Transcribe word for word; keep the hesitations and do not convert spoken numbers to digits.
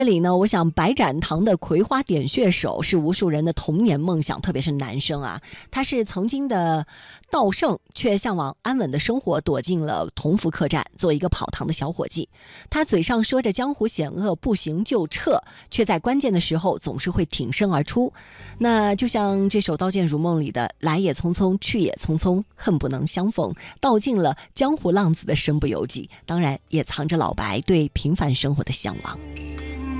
这里呢，我想白展堂的葵花点穴手是无数人的童年梦想，特别是男生啊。他是曾经的道圣，却向往安稳的生活，躲进了同福客栈，做一个跑堂的小伙计。他嘴上说着江湖险恶，不行就撤，却在关键的时候总是会挺身而出。那就像这首《刀剑如梦》里的“来也匆匆，去也匆匆，恨不能相逢”，道尽了江湖浪子的身不由己，当然也藏着老白对平凡生活的向往。